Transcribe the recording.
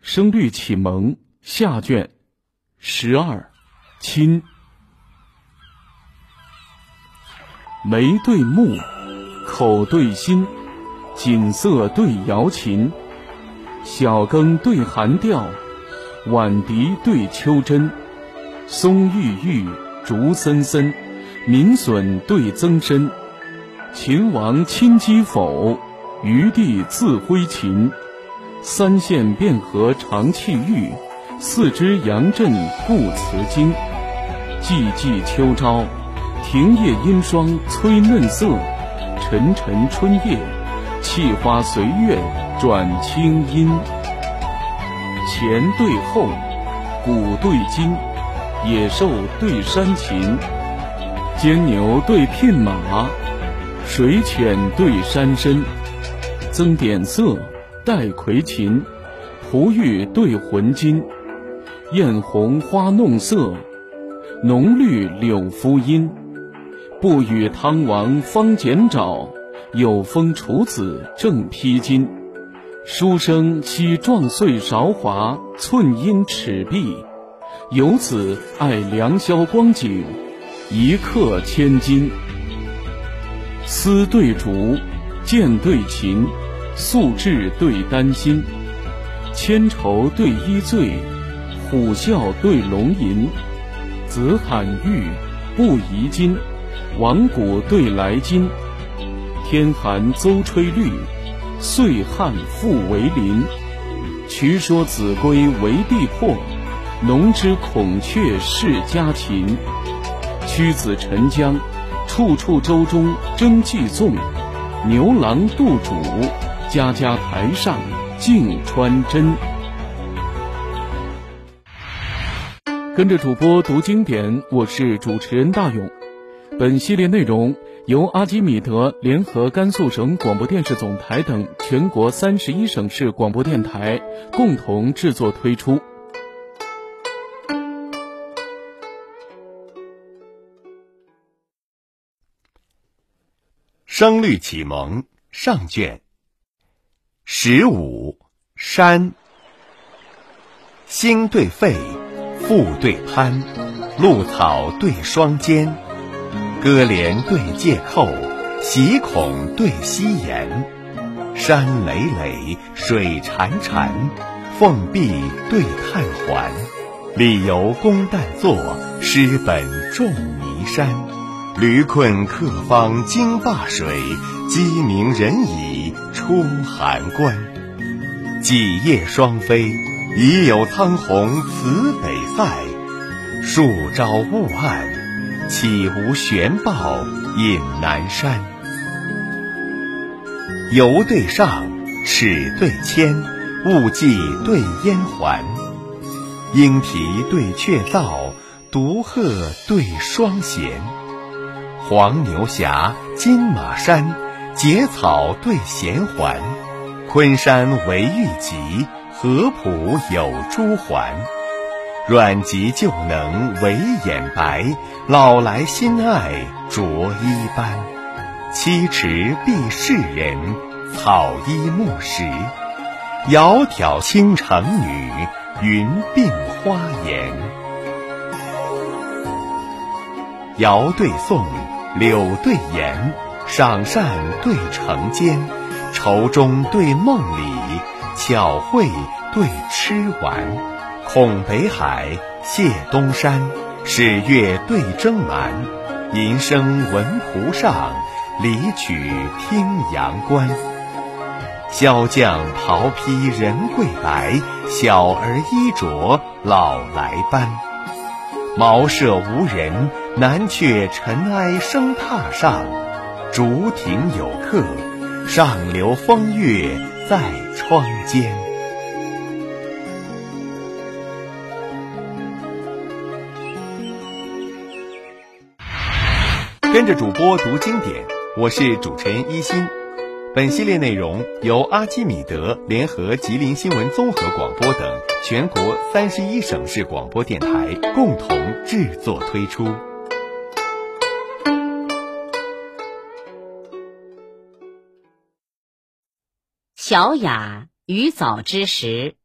声律启蒙下卷12亲。眉对目，口对心，锦瑟对瑶琴，小更对寒调，婉笛对秋真，松郁郁，竹森森，民笋对曾参。秦王亲击否，余地自挥琴。三线汴河长气郁，四支杨震故词经。寂寂秋朝，庭叶阴霜催嫩色，沉沉春夜，气花随月转清音。前对后，古对今，野兽对山禽，坚牛对牝马，水犬对山参。增点色，带葵琴，璞玉对浑金，艳红花弄色，浓绿柳敷阴。不与汤王方剪爪，有风楚子正披巾。书生惜壮岁韶华，寸阴尺璧。游子爱良宵光景，一刻千金。丝对竹，剑对琴，素质对丹心。千愁对一醉，虎啸对龙吟。子罕玉，不宜金，王鼓对来金。天寒邹吹绿，岁旱复为林。渠说子规为地破，农之孔雀是家禽。屈子沉江，处处舟中争计纵。牛郎渡主，家家台上竞穿针。跟着主播读经典，我是主持人大勇。本系列内容由阿基米德联合甘肃省广播电视总台等全国31省市广播电台共同制作推出。 声律启蒙上卷15山。兴对沸，复对攀，露草对霜间。歌联对借扣，喜孔对西岩。山累累，水潺潺，凤壁对探环。理由公旦作，诗本重弥山。驴困客方经灞水，鸡鸣人已出函关。几夜双飞，已有苍鸿辞北塞。数朝雾暗，岂无玄豹引南山。游对上，尺对铅，雾霁对烟环。莺啼对雀噪，独鹤对双弦。黄牛峡，金马山，结草对弦环。昆山为玉脊，合浦有珠环。阮籍旧能惟眼白，老来新爱着衣斑。七尺璧世人，草衣木石。窈窕倾城女，云鬓花颜。尧对宋，柳对岩，赏善对惩奸。愁中对梦里，巧慧对痴玩。孔北海，谢东山，始月对征蛮。吟声闻蒲上，离曲听阳关。骁将袍披人贵白，小儿衣着老来斑。茅舍无人，南阙尘埃生榻上。竹亭有客，上流风月在窗间。跟着主播读经典，我是主持人一心。本系列内容由阿基米德联合吉林新闻综合广播等全国31省市广播电台共同制作推出。 小雅于早之时，